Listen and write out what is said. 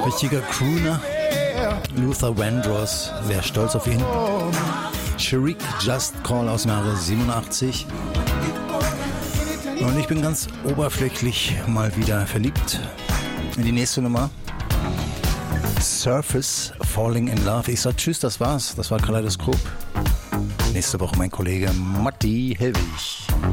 Richtiger Crooner. Luther Vandross, wer stolz auf ihn. Sharik Just Call aus dem Jahre 87. Und ich bin ganz oberflächlich mal wieder verliebt in die nächste Nummer. Surface, Falling in Love. Ich sag tschüss, das war's. Das war Kaleidoskop. Nächste Woche mein Kollege Matti Helwig.